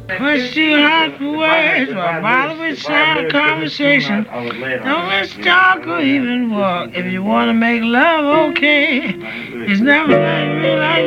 Push too hard for words, or bother with sound conversation. Don't let's talk or even walk. If you wanna make love, okay. It's never like real life.